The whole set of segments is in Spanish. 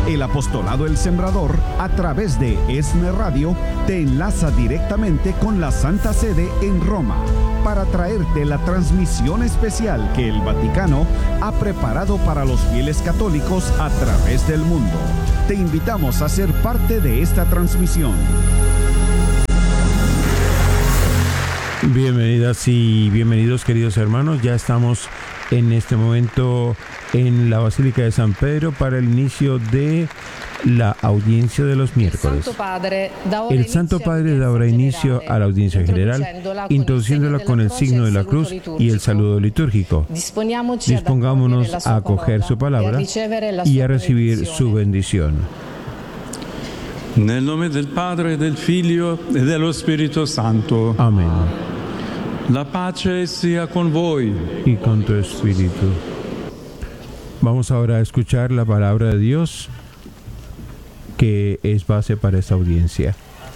El Apostolado El Sembrador, a través de ESNE Radio, te enlaza directamente con la Santa Sede en Roma para traerte la transmisión especial que el Vaticano ha preparado para los fieles católicos a través del mundo. Te invitamos a ser parte de esta transmisión. Bienvenidas y bienvenidos, queridos hermanos. Ya estamos en este momento en la Basílica de San Pedro para el inicio de la audiencia de los miércoles. El Santo Padre da ahora inicio a la audiencia general, introduciéndola con el signo de la cruz y el saludo litúrgico. Dispongámonos a acoger su palabra y a recibir su bendición. Nel nome del Padre, del Figlio e dello Spirito Santo. Amén. La pace sia con voi. Y con tu espíritu. Vamos ahora a escuchar la palabra de Dios, que es base para esta audiencia.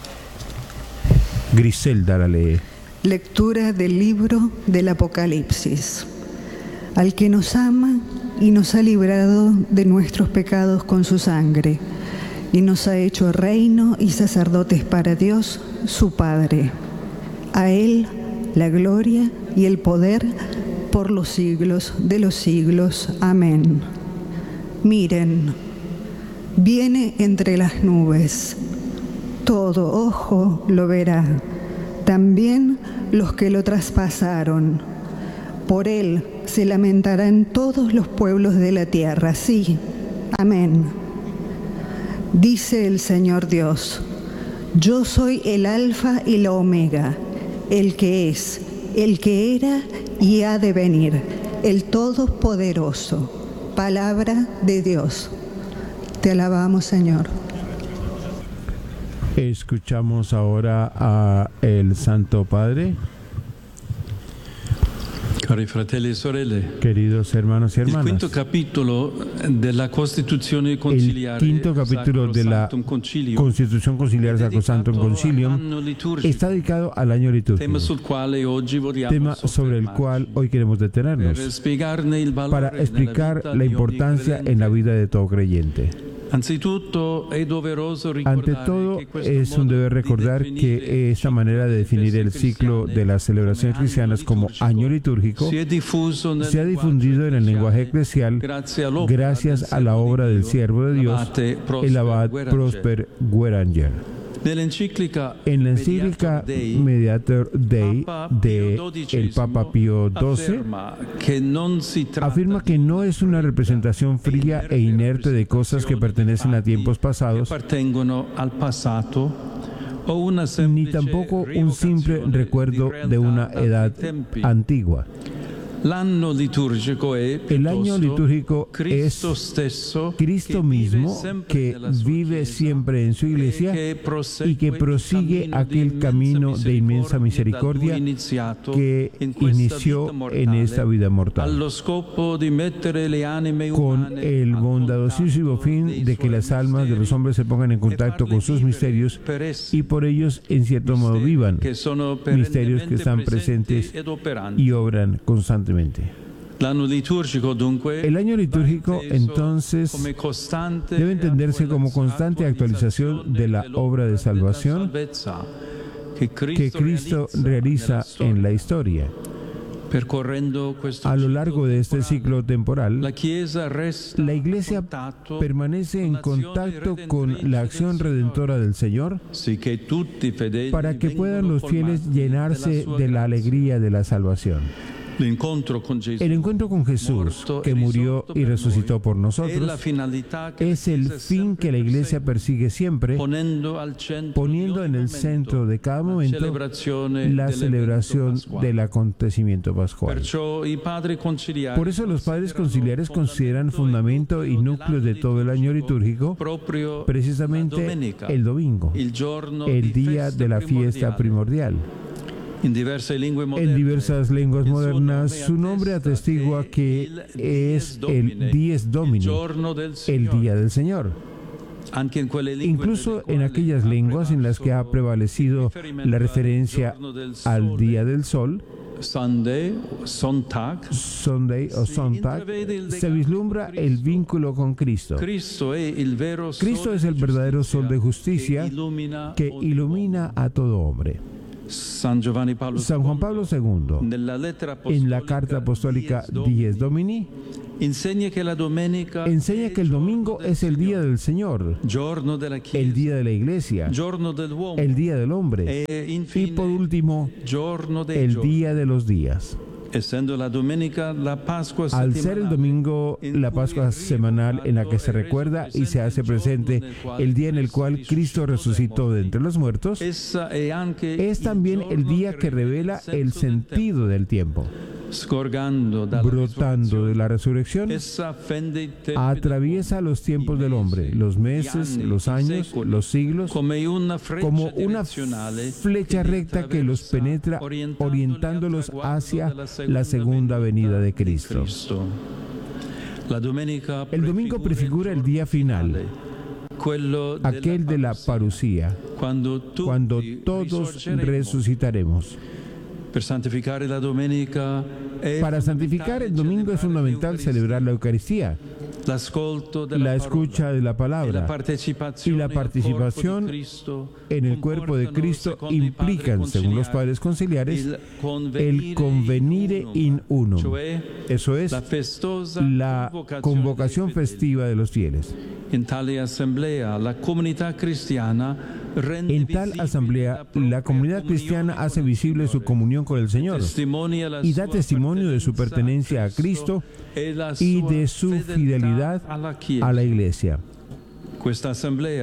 Griselda la lee. Lectura del libro del Apocalipsis. Al que nos ama y nos ha librado de nuestros pecados con su sangre, y nos ha hecho reino y sacerdotes para Dios, su Padre. A Él la gloria y el poder por los siglos de los siglos. Amén. Miren, viene entre las nubes. Todo ojo lo verá, también los que lo traspasaron. Por Él se lamentarán todos los pueblos de la tierra. Sí, amén. Dice el Señor Dios: yo soy el Alfa y la Omega, el que es, el que era y ha de venir, el Todopoderoso. Palabra de Dios. Te alabamos, Señor. Escuchamos ahora a el Santo Padre. Cari fratelli e sorelle, queridos hermanos y hermanas, el quinto capítulo de la Constitución Conciliar Sacrosanctum Concilium está dedicado al año litúrgico, tema sobre el cual hoy queremos detenernos para explicar la importancia en la vida de todo creyente. Ante todo, es un deber recordar que esta manera de definir el ciclo de las celebraciones cristianas como año litúrgico se ha difundido en el lenguaje eclesial gracias a la obra del siervo de Dios, el abad Prosper Gueranger. En la encíclica Mediator Dei del Papa Pío XII afirma que no es una representación fría e inerte de cosas que pertenecen a tiempos pasados, ni tampoco un simple recuerdo de una edad antigua. El año litúrgico es Cristo mismo, que vive siempre en su iglesia y que prosigue aquel camino de inmensa misericordia que inició en esta vida mortal, con el bondadosísimo fin de que las almas de los hombres se pongan en contacto con sus misterios y por ellos en cierto modo vivan, misterios que están presentes y obran constantemente. El año litúrgico, entonces, debe entenderse como constante actualización de la obra de salvación que Cristo realiza en la historia. A lo largo de este ciclo temporal, la Iglesia permanece en contacto con la acción redentora del Señor para que puedan los fieles llenarse de la alegría de la salvación. El encuentro con Jesús, que murió y resucitó por nosotros, es el fin que la Iglesia persigue siempre, poniendo en el centro de cada momento la celebración del acontecimiento pascual. Por eso los padres conciliares consideran fundamento y núcleo de todo el año litúrgico precisamente el domingo, el día de la fiesta primordial. En diversas lenguas modernas, su nombre atestigua que es el Dies Domini, el Día del Señor. Incluso en aquellas lenguas en las que ha prevalecido la referencia al Día del Sol, Sunday o Sonntag, se vislumbra el vínculo con Cristo. Cristo es el verdadero sol de justicia que ilumina a todo hombre. San Juan Pablo II, en la carta apostólica Dies Domini, enseña que el domingo es el día del Señor, el día de la Iglesia, el día del hombre y, por último, el día de los días. Al ser el domingo la Pascua semanal en la que se recuerda y se hace presente el día en el cual Cristo resucitó de entre los muertos, es también el día que revela el sentido del tiempo. Brotando de la resurrección, atraviesa los tiempos del hombre, los meses, los años, los siglos, como una flecha recta que los penetra, orientándolos hacia la segunda venida de Cristo. El domingo prefigura el día final, aquel de la parusía, cuando todos resucitaremos. Para santificar el domingo es fundamental celebrar la Eucaristía, la escucha de la palabra y la participación en el cuerpo de Cristo implican, según los padres conciliares, el convenire in unum, eso es, la convocación festiva de los fieles. En tal asamblea, la comunidad cristiana hace visible su comunión con el Señor y da testimonio de su pertenencia a Cristo y de su fidelidad a la Iglesia. Esta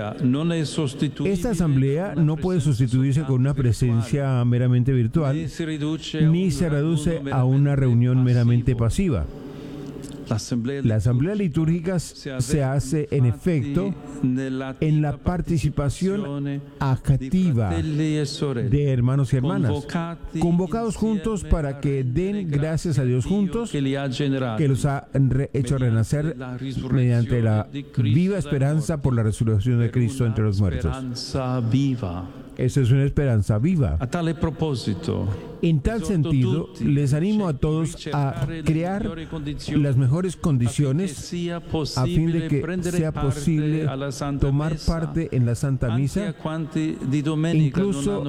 asamblea no puede sustituirse con una presencia meramente virtual, ni se reduce a una reunión meramente pasiva. La asamblea litúrgica se hace, en efecto, en la participación activa de hermanos y hermanas, convocados juntos para que den gracias a Dios juntos, que los ha hecho renacer mediante la viva esperanza por la resurrección de Cristo entre los muertos. Esa es una esperanza viva. En tal sentido, les animo a todos a crear las mejores condiciones a fin de que sea posible tomar parte en la Santa Misa, incluso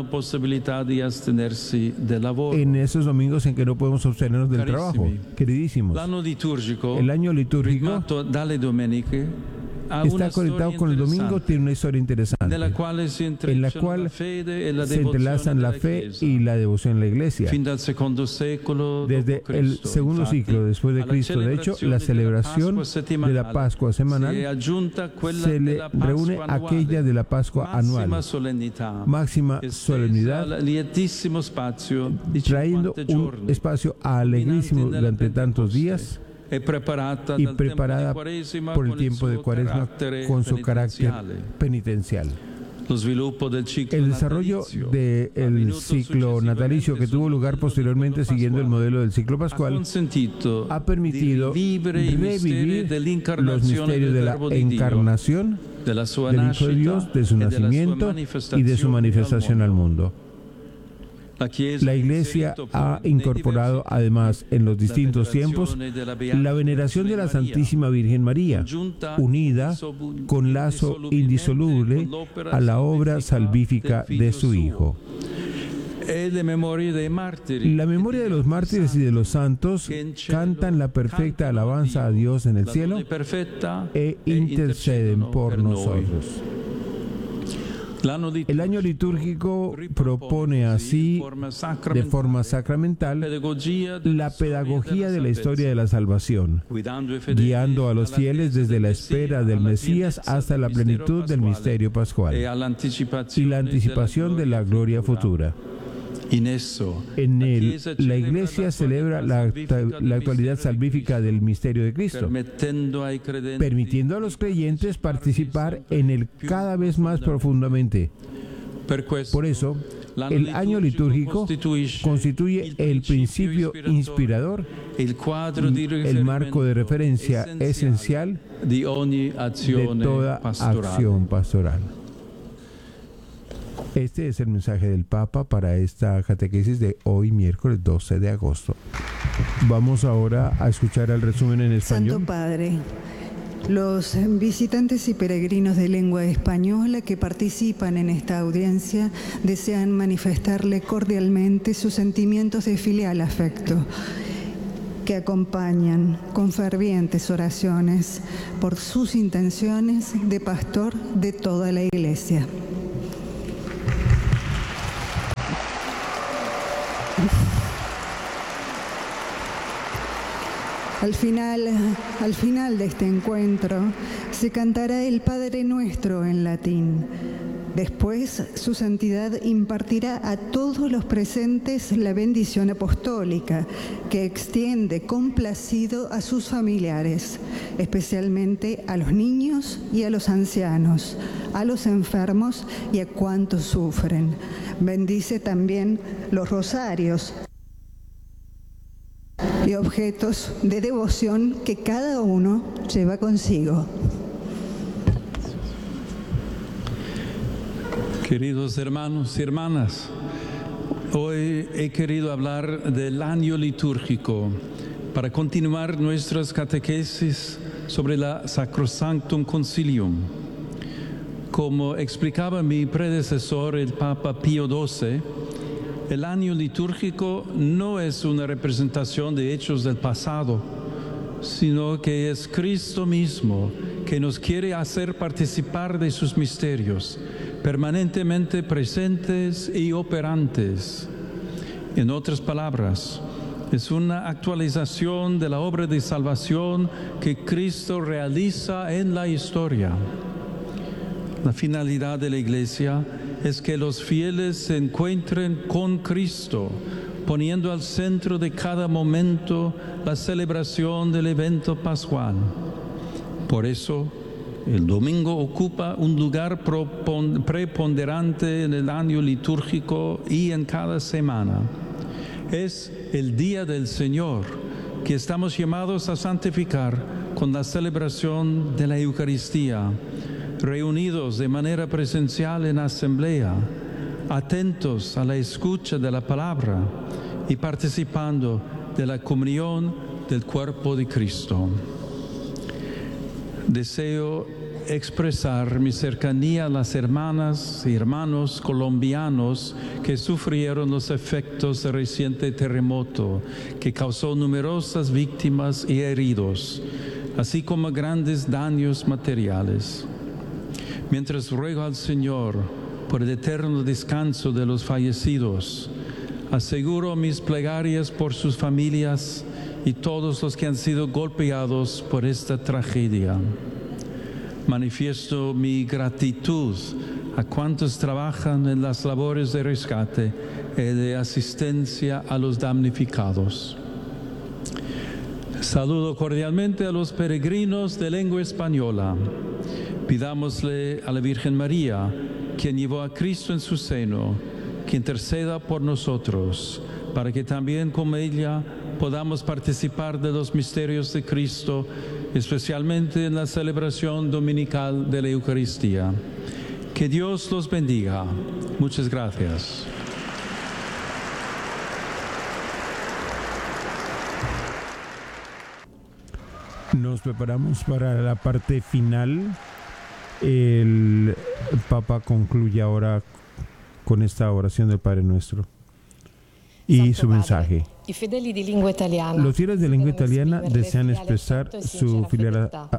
en esos domingos en que no podemos abstenernos del trabajo. Queridísimos, el año litúrgico está conectado con el domingo, tiene una historia interesante, en la cual se entrelazan la fe y la devoción a la Iglesia. Desde el segundo siglo después de Cristo, de hecho, la celebración de la Pascua semanal se le reúne aquella de la Pascua anual, máxima solemnidad, trayendo un espacio alegrísimo durante tantos días y preparada por el tiempo de Cuaresma con su carácter penitencial. El desarrollo del ciclo natalicio, que tuvo lugar posteriormente siguiendo el modelo del ciclo pascual, ha permitido revivir los misterios de la encarnación del Hijo de Dios, de su nacimiento y de su manifestación al mundo. La Iglesia ha incorporado además en los distintos tiempos la veneración de la Santísima Virgen María, unida con lazo indisoluble a la obra salvífica de su Hijo. La memoria de los mártires y de los santos cantan la perfecta alabanza a Dios en el cielo e interceden por nosotros. El año litúrgico propone así, de forma sacramental, la pedagogía de la historia de la salvación, guiando a los fieles desde la espera del Mesías hasta la plenitud del misterio pascual y la anticipación de la gloria futura. En él, la Iglesia celebra la actualidad salvífica del misterio de Cristo, permitiendo a los creyentes participar en él cada vez más profundamente. Por eso, el año litúrgico constituye el principio inspirador, el marco de referencia esencial de toda acción pastoral. Este es el mensaje del Papa para esta catequesis de hoy, miércoles 12 de agosto. Vamos ahora a escuchar el resumen en español. Santo Padre, los visitantes y peregrinos de lengua española que participan en esta audiencia desean manifestarle cordialmente sus sentimientos de filial afecto, que acompañan con fervientes oraciones por sus intenciones de pastor de toda la Iglesia. Al final de este encuentro se cantará el Padre Nuestro en latín. Después, su santidad impartirá a todos los presentes la bendición apostólica, que extiende complacido a sus familiares, especialmente a los niños y a los ancianos, a los enfermos y a cuantos sufren. Bendice también los rosarios y objetos de devoción que cada uno lleva consigo. Queridos hermanos y hermanas, hoy he querido hablar del año litúrgico para continuar nuestras catequesis sobre la Sacrosanctum Concilium. Como explicaba mi predecesor, el Papa Pío XII, el año litúrgico no es una representación de hechos del pasado, sino que es Cristo mismo que nos quiere hacer participar de sus misterios, permanentemente presentes y operantes. En otras palabras, es una actualización de la obra de salvación que Cristo realiza en la historia. La finalidad de la Iglesia es que los fieles se encuentren con Cristo, poniendo al centro de cada momento la celebración del evento pascual. Por eso, el domingo ocupa un lugar preponderante en el año litúrgico y en cada semana. Es el día del Señor que estamos llamados a santificar con la celebración de la Eucaristía, reunidos de manera presencial en asamblea, atentos a la escucha de la palabra y participando de la comunión del cuerpo de Cristo. Deseo expresar mi cercanía a las hermanas y hermanos colombianos que sufrieron los efectos del reciente terremoto que causó numerosas víctimas y heridos, así como grandes daños materiales. Mientras ruego al Señor por el eterno descanso de los fallecidos, aseguro mis plegarias por sus familias y todos los que han sido golpeados por esta tragedia. Manifiesto mi gratitud a cuantos trabajan en las labores de rescate y de asistencia a los damnificados. Saludo cordialmente a los peregrinos de lengua española. Pidámosle a la Virgen María, quien llevó a Cristo en su seno, que interceda por nosotros, para que también como ella podamos participar de los misterios de Cristo, especialmente en la celebración dominical de la Eucaristía. Que Dios los bendiga. Muchas gracias. Nos preparamos para la parte final. El Papa concluye ahora con esta oración del Padre Nuestro y su mensaje. Los fieles de lengua italiana desean expresar su fidelidad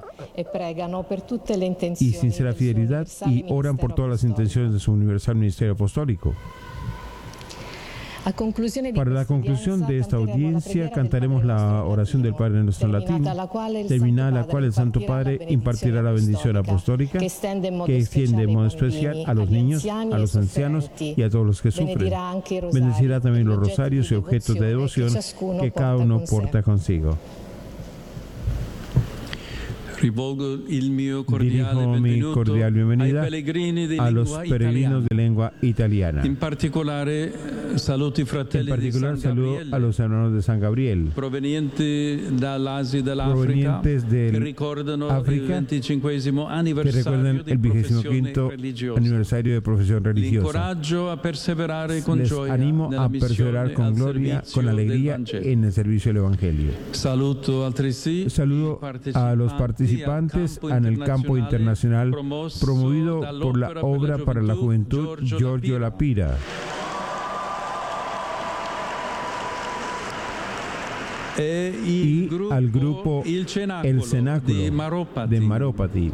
y sincera fidelidad y oran por todas las intenciones de su universal ministerio apostólico. Para la conclusión de esta audiencia cantaremos la oración del Padre Nuestro en latín, terminada la cual el Santo Padre impartirá la bendición apostólica que extiende de modo especial a los niños, a los ancianos y a todos los que sufren. Bendecirá también los rosarios y objetos de devoción que cada uno porta consigo. Dirijo mi cordial bienvenida a los peregrinos de lengua italiana. En particular, saludo a los hermanos de San Gabriel, provenientes del África, que recuerdan el 25º aniversario de profesión religiosa. Les animo a perseverar con gloria, con alegría en el servicio del Evangelio. Saludo a los participantes en el campo internacional promovido por la Obra para la Juventud Giorgio La Pira. Y al grupo El Cenáculo de Maropati.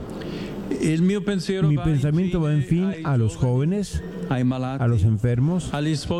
Mi pensamiento va en fin a los jóvenes, a los enfermos,